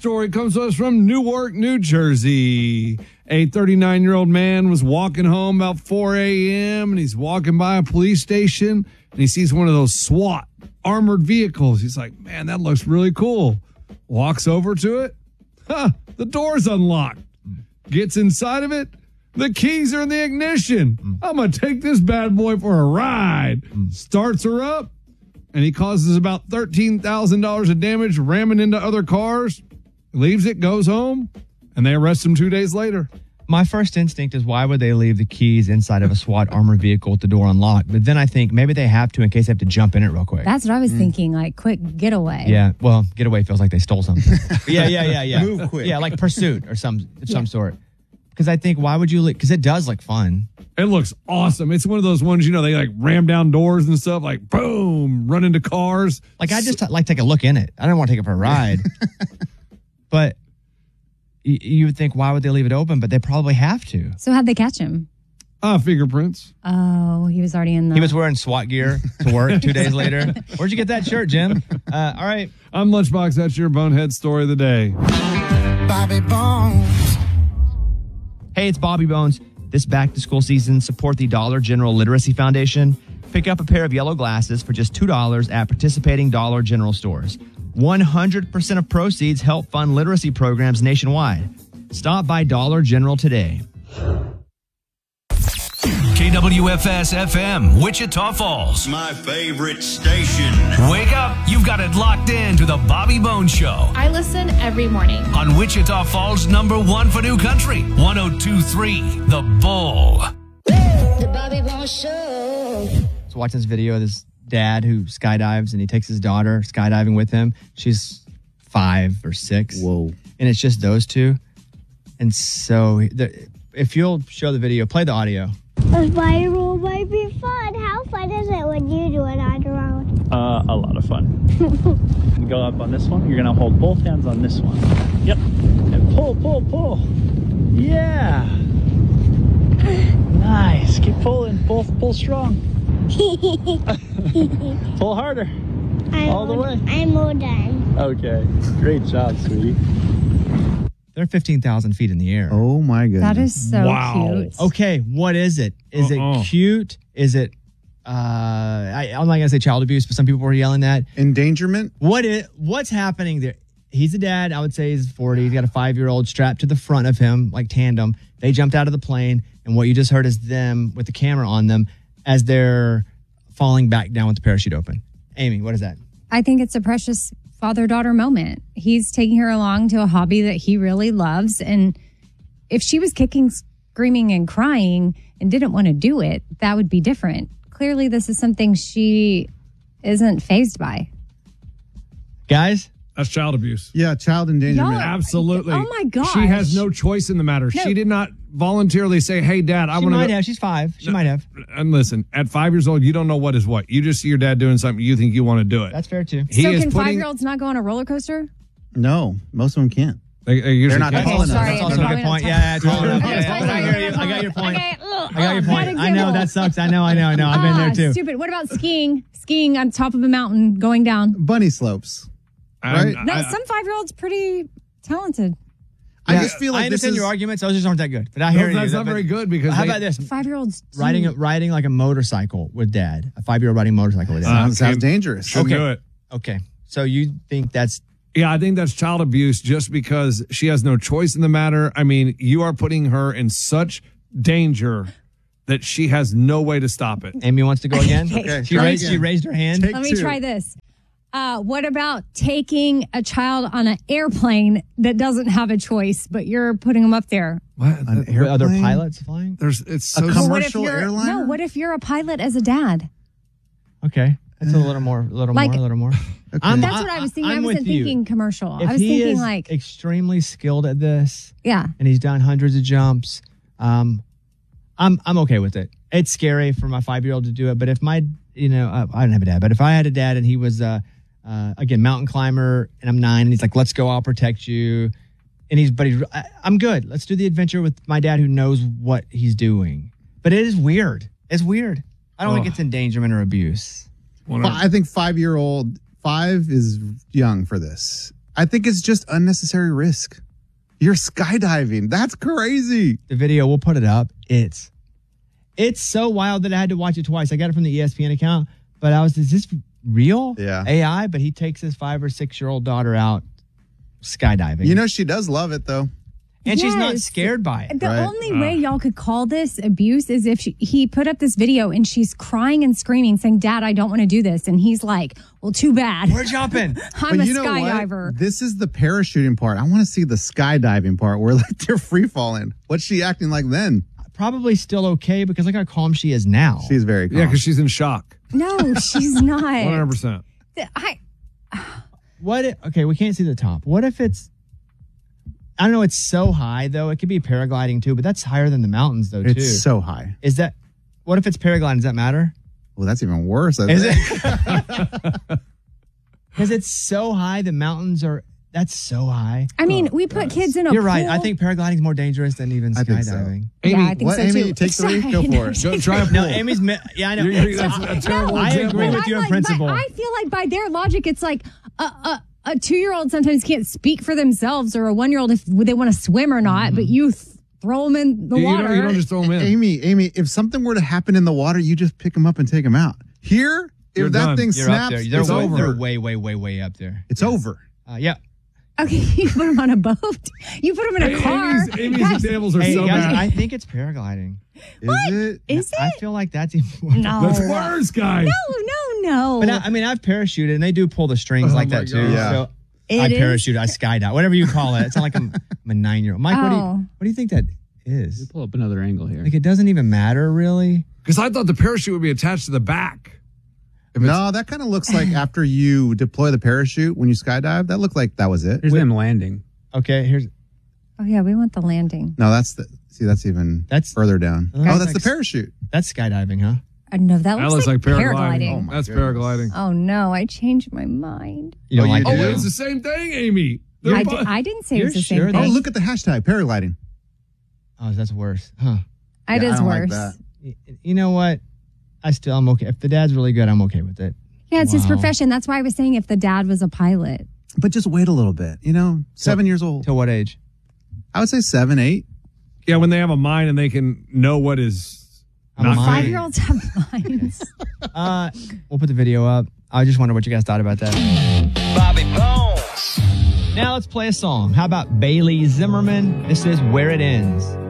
story comes to us from Newark, New Jersey. A 39-year-old man was walking home about 4 a.m. and he's walking by a police station and he sees one of those SWAT armored vehicles. He's like, man, that looks really cool. Walks over to it. The door's unlocked. Gets inside of it. The keys are in the ignition. I'm going to take this bad boy for a ride. Starts her up. And he causes about $13,000 of damage, ramming into other cars, leaves it, goes home, and they arrest him 2 days later. My first instinct is, why would they leave the keys inside of a SWAT armored vehicle with the door unlocked? But then I think maybe they have to in case they have to jump in it real quick. That's what I was thinking, like quick getaway. Yeah, well, getaway feels like they stole something. Yeah. Move quick. Yeah, like pursuit or some sort. Because I think, why would you? Because it does look fun. It looks awesome. It's one of those ones, they like ram down doors and stuff, like boom, run into cars. Like I just like take a look in it. I don't want to take it for a ride. But you would think, why would they leave it open? But they probably have to. So how'd they catch him? Fingerprints. Oh, he was already in the... He was wearing SWAT gear to work 2 days later. Where'd you get that shirt, Jim? All right. I'm Lunchbox. That's your bonehead story of the day. Bobby Bones. Hey, it's Bobby Bones. This back-to-school season, support the Dollar General Literacy Foundation. Pick up a pair of yellow glasses for just $2 at participating Dollar General stores. 100% of proceeds help fund literacy programs nationwide. Stop by Dollar General today. KWFS-FM, Wichita Falls. My favorite station. Wake up. You've got it locked in to the Bobby Bones Show. I listen every morning. On Wichita Falls' #1 for new country, 102.3 The Bull. The Bobby Bones Show. So watching this video of this dad who skydives, and he takes his daughter skydiving with him. She's 5 or 6. Whoa. And it's just those two. And so if you'll show the video, play the audio. A spiral might be fun. How fun is it when you do it on your own? A lot of fun. You go up on this one. You're going to hold both hands on this one. Yep. And pull. Yeah. Nice. Keep pulling. Pull strong. Pull harder. All the way. I'm all done. Okay. Great job, sweetie. They're 15,000 feet in the air. Oh, my goodness. That is so cute. Okay, what is it? Is it cute? Is it, I'm not going to say child abuse, but some people were yelling that. Endangerment? What's happening there? He's a dad. I would say he's 40. He's got a 5-year-old strapped to the front of him, like tandem. They jumped out of the plane, and what you just heard is them with the camera on them as they're falling back down with the parachute open. Amy, what is that? I think it's a precious father-daughter moment. He's taking her along to a hobby that he really loves. And if she was kicking, screaming, and crying and didn't want to do it, that would be different. Clearly, this is something she isn't fazed by. Guys? That's child abuse. Yeah, child endangerment. Absolutely. Oh, my gosh. She has no choice in the matter. No. She did not voluntarily say, hey, Dad, I want to... She might have. She's 5. She might have. And listen, at 5 years old, you don't know what is what. You just see your dad doing something, you think you want to do it. That's fair, too. So can 5-year-olds not go on a roller coaster? No, most of them can't. They're not tall enough. That's also a good point. Yeah, tall enough. I got your point. Okay, I got your point. I know, that sucks. I know. I've been there, too. Stupid. What about skiing? Skiing on top of a mountain, going down. Bunny slopes. Right? No, some 5-year-olds pretty talented. I just feel like I understand your arguments. Those just aren't that good. But I hear you. That's not very good because... How about this? 5-year-olds Riding like a motorcycle with dad. A 5-year-old riding a motorcycle with dad. Sounds dangerous. Shouldn't do it. Okay. So you think that's... Yeah, I think that's child abuse just because she has no choice in the matter. I mean, you are putting her in such danger that she has no way to stop it. Amy wants to go again? Okay. She raised her hand. Let me try this. What about taking a child on an airplane that doesn't have a choice, but you're putting them up there? What? With other pilots flying? It's so... A commercial airline? No, what if you're a pilot as a dad? Okay. That's a little more. Okay. That's what I was thinking. I wasn't thinking commercial. If I was he thinking is like extremely skilled at this, yeah, and he's done hundreds of jumps, I'm okay with it. It's scary for my 5-year-old to do it, but if I don't have a dad, but if I had a dad and he was again mountain climber and I'm 9 and he's like, let's go, I'll protect you, and I'm good. Let's do the adventure with my dad who knows what he's doing. But it is weird. It's weird. I don't think it's endangerment or abuse. Well, I think 5 is young for this. I think it's just unnecessary risk. You're skydiving. That's crazy. The video, we'll put it up. It's so wild that I had to watch it twice. I got it from the ESPN account, but is this real? Yeah. AI? But he takes his 5 or 6 year old daughter out skydiving. You know, she does love it, though. And she's not Yes. scared by it. The only way y'all could call this abuse is if he put up this video and she's crying and screaming, saying, "Dad, I don't want to do this." And he's like, "Well, too bad. We're jumping. I'm But a you know what? skydiver." This is the parachuting part. I want to see the skydiving part where like they're free falling. What's she acting like then? Probably still okay because look how calm she is now. She's very calm. Yeah, because she's in shock. No, she's not. 100%. Okay, we can't see the top. What if I don't know, it's so high though. It could be paragliding too, but that's higher than the mountains though too. It's so high. What if it's paragliding? Does that matter? Well, that's even worse. Is it? Because it's so high, the mountains that's so high. I mean, we put kids in a You're pool. right. I think paragliding is more dangerous than even I think so. skydiving. Yeah, I think What, so Amy? too. Take 3. Go Sorry. for it. Go try a pool. No, Amy's. Yeah, I know. That's a terrible I example. agree with you in principle. But I feel like by their logic, it's like a 2-year-old sometimes can't speak for themselves, or a 1-year-old if they want to swim or not. But you throw them in the water. You don't just throw them in. Amy, if something were to happen in the water, you just pick them up and take them out. Here, You're if that done. thing You're up snaps, there. it's over. They're way, way, way, way up there. It's over. Yeah. Okay, you put them on a boat. You put them in a car. Amy's Guys, examples are Hey, so guys, bad. I think it's paragliding. Is it? Is I it? feel like that's even more. No. That's worse, guys. No. But I've parachuted, and they do pull the strings like my that too. God. Yeah. So It I is? parachute, I skydive, whatever you call it. It's not like I'm a 9-year-old. Mike, what Oh. do you think that is? Pull up another angle here. Like it doesn't even matter really. Because I thought the parachute would be attached to the back. No, that kind of looks like after you deploy the parachute when you skydive. That looked like that was it. Here's them landing. Okay, here's Oh yeah, we want the landing. No, that's even further down. Okay. Oh, that's the parachute. that's skydiving, huh? No, that looks like paragliding. paragliding. Oh, my That's goodness. paragliding. Oh no, I changed my mind. You don't Oh, like you it? do? Oh, it's the same thing, Amy. They're I, both- I didn't say it You're was the sure same that- Oh, thing. look at the hashtag paragliding. Oh, that's worse, huh? It Yeah, I is don't like worse. that. You know what? I'm okay. If the dad's really good, I'm okay with it. Yeah, it's his Wow. profession. That's why I was saying if the dad was a pilot. But just wait a little bit. 7 years old. Till what age? I would say 7, 8. Yeah, when they have a mind and they can know what is not Mine. good. 5-year-olds have minds. We'll put the video up. I just wonder what you guys thought about that. Bobby Bones. Now let's play a song. How about Bailey Zimmerman? This is Where It Ends.